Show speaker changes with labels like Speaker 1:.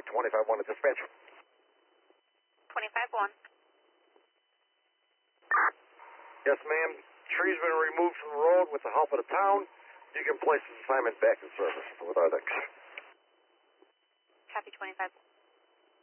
Speaker 1: 25-1 at dispatch.
Speaker 2: 25-1.
Speaker 1: Yes, ma'am. Tree's been removed from the road with the help of the town. You can place this assignment back in service with Ardex.
Speaker 2: Copy 25.